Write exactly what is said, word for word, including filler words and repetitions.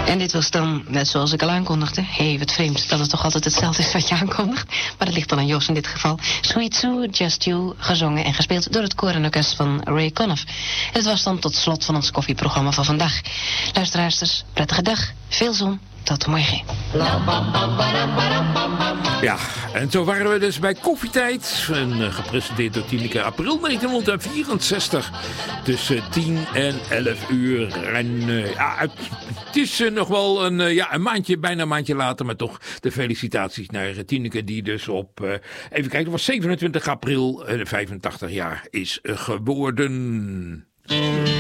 En dit was dan, net zoals ik al aankondigde. Hé, hey, wat vreemd dat het toch altijd hetzelfde is wat je aankondigt. Maar dat ligt dan aan Jos in dit geval. Sweet Sue, Just You, gezongen en gespeeld door het koor en orkest van Ray Conniff. En het was dan tot slot van ons koffieprogramma van vandaag. Luisteraarsters, prettige dag, veel zon, tot morgen. Ja, en zo waren we dus bij Koffietijd. En, uh, gepresenteerd door Tineke, april negentien vierenzestig. Tussen tien en elf uur. En uh, ja, het, het is uh, nog wel een, uh, ja, een maandje, bijna een maandje later. Maar toch de felicitaties naar uh, Tineke, die dus op, uh, even kijken, het was zevenentwintig april, uh, vijfentachtig jaar is uh, geworden.